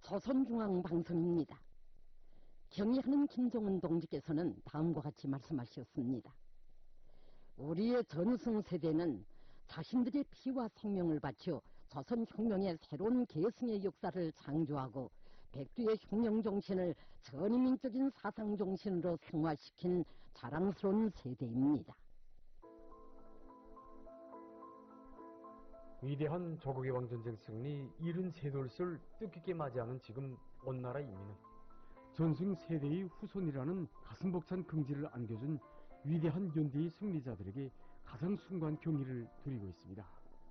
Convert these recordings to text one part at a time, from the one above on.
조선중앙방송입니다. 경의하는 김정은 동지께서는 다음과 같이 말씀하셨습니다. 우리의 전승 세대는 자신들의 피와 생명을 바쳐 조선혁명의 새로운 계승의 역사를 창조하고 백두의 혁명정신을 전인민적인 사상정신으로 승화시킨 자랑스러운 세대입니다. 위대한 조국의 왕전쟁 승리 73돌을 뜻깊게 맞이하는 지금 온 나라 인민은 전승 세대의 후손이라는 가슴 벅찬 긍지를 안겨준 위대한 연대의 승리자들에게 가장 숭고한 경의를 드리고 있습니다.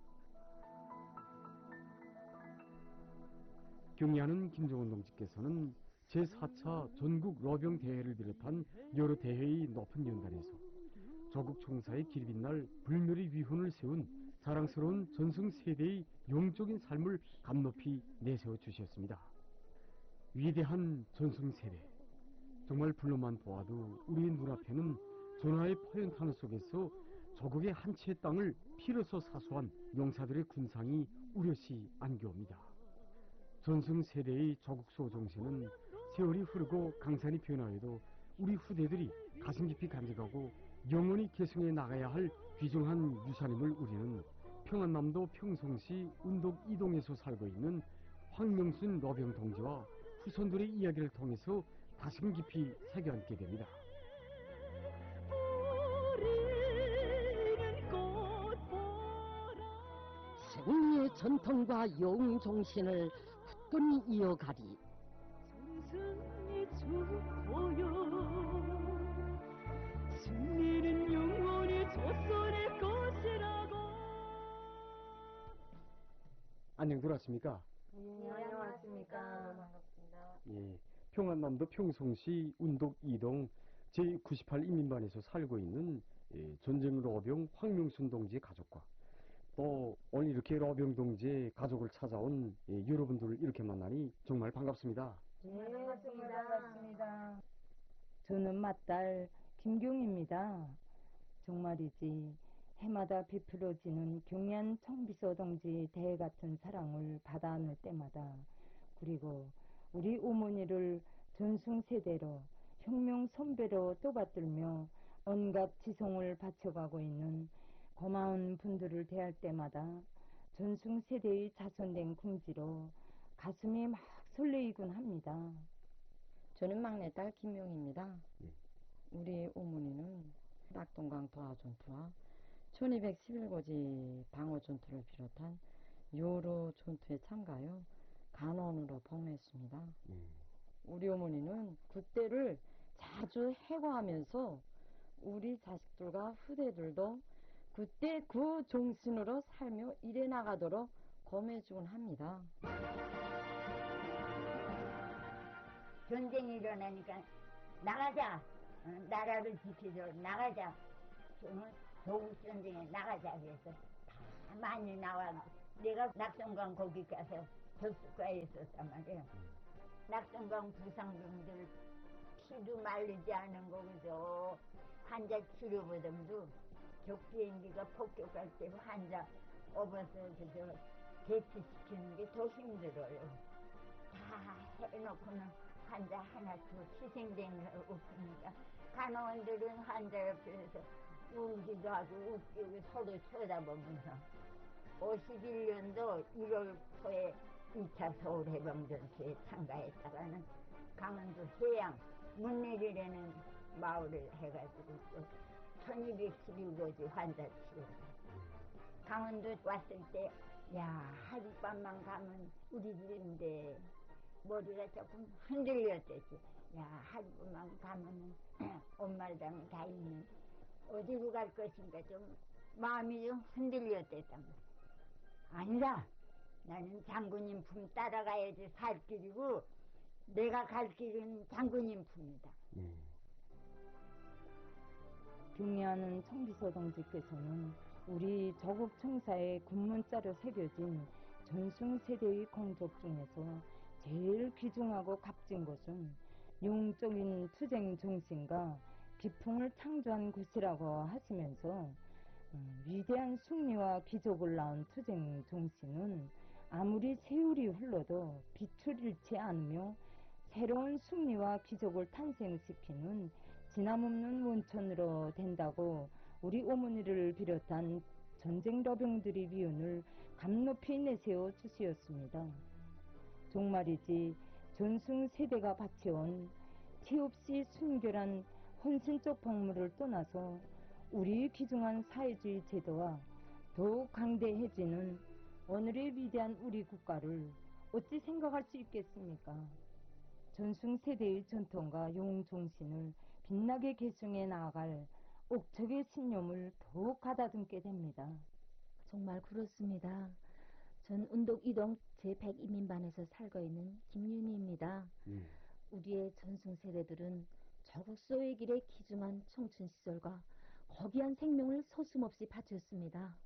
경의하는 김정은 동지께서는 제4차 전국 러병 대회를 비롯한 여러 대회의 높은 연단에서 조국 총사의 길빛 날 불멸의 위훈을 세운 자랑스러운 전승 세대의 영적인 삶을 감높이 내세워 주셨습니다. 위대한 전승 세대, 정말 불러만 보아도 우리의 눈앞에는 전하의 포연탄 속에서 조국의 한 채의 땅을 피로써 사수한 용사들의 군상이 우려시 안겨옵니다. 전승 세대의 조국소 정신은 세월이 흐르고 강산이 변화해도 우리 후대들이 가슴 깊이 간직하고 영원히 계승해 나가야 할 귀중한 유산임을 우리는 평안남도 평성시 운덕 이동에서 살고 있는 황명순 러병 동지와 후손들의 이야기를 통해서 다시금 깊이 새겨안게 됩니다. 승리의 전통과 영웅정신을 굳건히 이어가리. 전승이 죽고요. 승리는 영원히 조선의 것이라고. 안녕들 하십니까? 예, 안녕하십니까. 반갑습니다. 예, 평안남도 평성시 운덕 이동 제98 인민반에서 살고 있는 전쟁 러병 황명순 동지의 가족과 또 오늘 이렇게 러병 동지의 가족을 찾아온 여러분들을 이렇게 만나니 정말 반갑습니다. 네, 반갑습니다. 저는 맏딸 김경입니다. 정말이지 해마다 베풀어지는 경의한 청비서 동지 대회 같은 사랑을 받아 안을 때마다 그리고 우리 어머니를 전승 세대로 혁명 선배로 떠받들며 온갖 지성을 바쳐가고 있는 고마운 분들을 대할 때마다 전승 세대의 자손된 긍지로 가슴이 막 설레이곤 합니다. 저는 막내딸 김용입니다. 우리 어머니는 낙동강 도하전투와 1211고지 방어전투를 비롯한 여러 전투에 참가하여 간원으로 복무했습니다. 우리 어머니는 그때를 자주 해고하면서 우리 자식들과 후대들도 그때 그 정신으로 살며 일해 나가도록 검해주곤 합니다. 전쟁이 일어나니까 나가자. 나라를 지키자. 나가자. 조국 전쟁에 나가자. 그래서 다 많이 나와. 내가 낙동강 거기 가서 저수가에 있었단 말이에요. 낙동강 부상병들 피도 말리지 않은 거기서 환자 치료보담도 적 비행기가 폭격할 때 환자 업어서 그저 대피시키는 게 더 힘들어요. 다 해놓고는 환자 하나 더 희생된 게 없으니까 간호원들은 환자 옆에서 울기도 하고 웃기고 서로 쳐다보면서 51년도 1월 초에 2차 서울해방전투에 참가했다가는 강원도 해양 문내리라는 마을을 해가지고 또 1211고지 환자 치료를 강원도 왔을 때 야 하룻밤만 가면 우리 집인데 머리가 조금 흔들렸댔지. 야 하룻밤만 가면은 엄마랑 다 있는 어디로 갈 것인가 좀 마음이 좀 흔들렸댔단 말이야. 아니다. 나는 장군님 품 따라가야지 살 길이고 내가 갈 길은 장군님 품이다. 경의하는 청비서 동지께서는 우리 조국 총사의 군문자로 새겨진 전승 세대의 공적 중에서 제일 귀중하고 값진 것은 영적인 투쟁 정신과 기풍을 창조한 곳이라고 하시면서 위대한 승리와 기적을 낳은 투쟁 정신은 아무리 세월이 흘러도 빛을 잃지 않으며 새로운 승리와 기적을 탄생시키는 지남없는 원천으로 된다고 우리 어머니를 비롯한 전쟁 러병들의 위언을 감높이 내세워 주시었습니다. 정말이지 전승 세대가 바쳐온 티없이 순결한 헌신적 복무를 떠나서 우리 귀중한 사회주의 제도와 더욱 강대해지는 오늘의 위대한 우리 국가를 어찌 생각할 수 있겠습니까? 전승 세대의 전통과 영웅 정신을 빛나게 계승해 나아갈 옥적의 신념을 더욱 가다듬게 됩니다. 정말 그렇습니다. 전 운동 이동 제102민반에서 살고 있는 김윤희입니다. 우리의 전승 세대들은 저국소의 길에 기중한 청춘 시절과 거기한 생명을 서슴없이 바쳤습니다.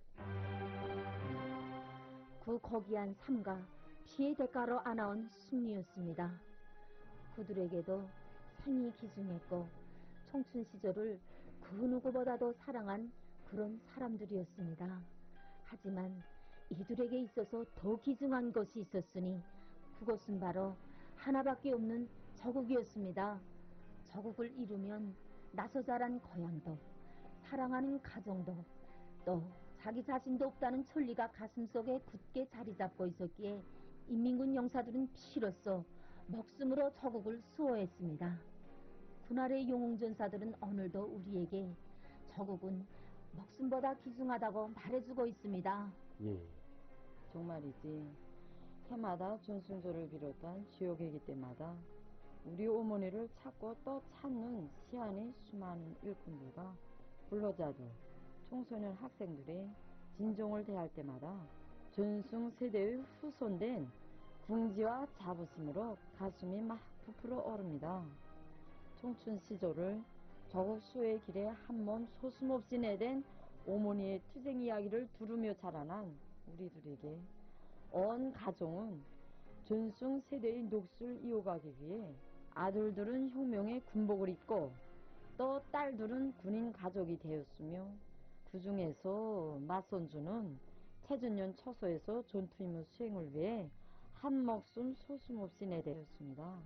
그 거기한 삶과 피의 대가로 안아온 승리였습니다. 그들에게도 생이 기중했고 청춘 시절을 그 누구보다도 사랑한 그런 사람들이었습니다. 하지만 이들에게 있어서 더 기중한 것이 있었으니 그것은 바로 하나밖에 없는 저국이었습니다. 저국을 이루면 나서 자란 고향도 사랑하는 가정도 또 자기 자신도 없다는 천리가 가슴속에 굳게 자리 잡고 있었기에 인민군 영사들은 피로써 목숨으로 저국을 수호했습니다. 그날의 영웅전사들은 오늘도 우리에게 저국은 목숨보다 귀중하다고 말해주고 있습니다. 예. 정말이지 해마다 전승조를 비롯한 지역회기 때마다 우리 어머니를 찾고 또 찾는 시안의 수많은 일꾼들과 불로자들, 청소년 학생들이 진종을 대할 때마다 전승 세대의 후손된 궁지와 자부심으로 가슴이 막 부풀어 오릅니다. 청춘 시절을 저국 수의 길에 한 몸 소슴없이 내댄 어머니의 투쟁 이야기를 들으며 자라난 우리들에게 온 가정은 전승 세대의 몫을 이어가기 위해 아들들은 혁명의 군복을 입고 또 딸들은 군인 가족이 되었으며 그 중에서 맞선주는 태전년 처소에서 전투 임무 수행을 위해 한 목숨 소슴없이 내대었습니다.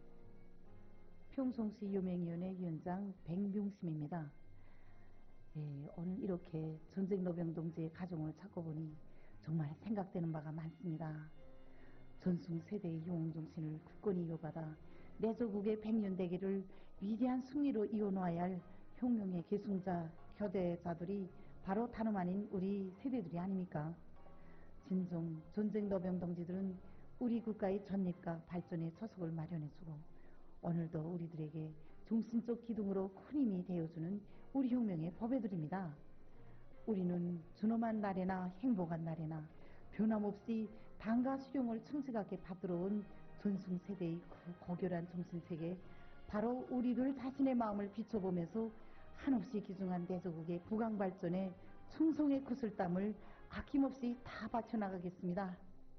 평성시 유명위원회 위원장 백명심입니다. 오늘 이렇게 전쟁 노병 동지의 가정을 찾고 보니 정말 생각되는 바가 많습니다. 전승 세대의 영웅 정신을 굳건히 이어받아 내 조국의 백년대계를 위대한 승리로 이어놓아야 할 혁명의 계승자, 교대자들이 바로 다름 아닌 우리 세대들이 아닙니까? 진정 전쟁 노병 동지들은 우리 국가의 전립과 발전의 서석을 마련해주고 오늘도 우리들에게 정신적 기둥으로 큰 힘이 되어주는 우리 혁명의 보배들입니다. 우리는 준엄한 날에나 행복한 날에나 변함없이 당과 수령을 청직하게 받들어 온 전승 세대의 그 고결한 정신세계, 바로 우리들 자신의 마음을 비춰보면서 한없이 기중한 대조국의 부강발전에 충성의 구슬땀을 아낌없이 다 바쳐나가겠습니다.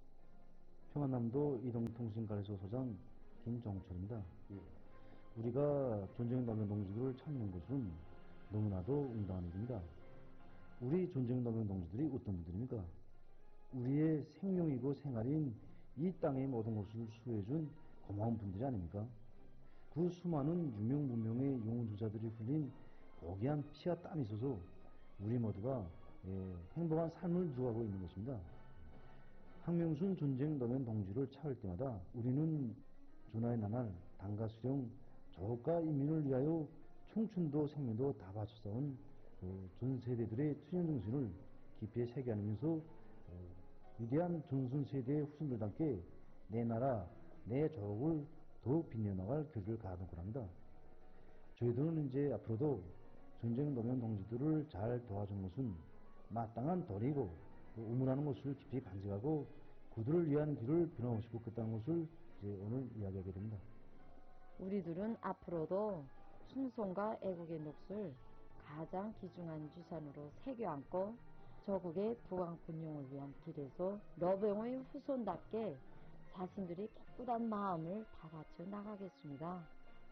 평안남도 이동통신가레소 소장 김종철입니다. 우리가 전쟁 노병 동지들을 찾는 것은 너무나도 응당한 일입니다. 우리 전쟁 노병 동지들이 어떤 분들입니까? 우리의 생명이고 생활인 이 땅의 모든 것을 수호해준 고마운 분들이 아닙니까? 그 수많은 유명무명의 영웅주자들이 흘린 고귀한 피와 땀이 있어서 우리 모두가 행복한 삶을 누려가고 있는 것입니다. 항명순 전쟁 노병 동지를 찾을 때마다 우리는 준하의 나날 당과 수령 조국과 인민을 위하여 청춘도 생명도 다 바쳐싸운 전 세대들의 투쟁 정신을 깊이 새겨안으면서 위대한 전승 세대의 후손들과 함께 내 나라, 내 조국을 더욱 빛내나갈 길을 가하도록 합니다. 저희들은 이제 앞으로도 전쟁 노병 동지들을 잘 도와준 것은 마땅한 도리고 의무라는 것을 깊이 간직하고 그들을 위한 길을 변함없이 걷겠다는 것을 이제 오늘 이야기하게 됩니다. 우리들은 앞으로도 충성과 애국의 몫을 가장 귀중한 유산으로 새겨안고 저국의 부강군용을 위한 길에서 러병의 후손답게 자신들이 깨끗한 마음을 다 바쳐 나가겠습니다.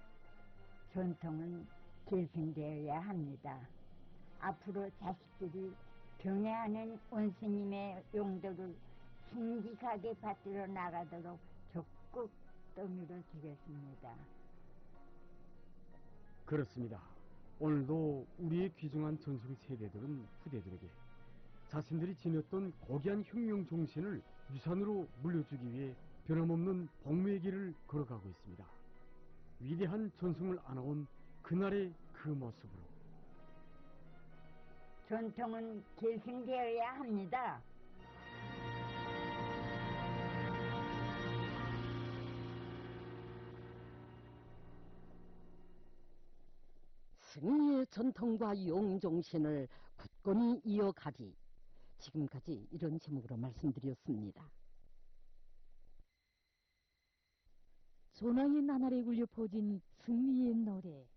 전통은 계승되어야 합니다. 앞으로 자식들이 경애하는 원스님의 용도를 승직하게 받들어 나가도록 적극 떠밀어 주겠습니다. 그렇습니다. 오늘도 우리의 귀중한 전승 세대들은 후대들에게 자신들이 지녔던 고귀한 혁명 정신을 유산으로 물려주기 위해 변함없는 복무의 길을 걸어가고 있습니다. 위대한 전승을 안아온 그날의 그 모습으로 전통은 계승되어야 합니다. 승리의 전통과 용정신을 굳건히 이어가리. 지금까지 이런 제목으로 말씀드렸습니다. 전하의 나날에 울려 퍼진 승리의 노래.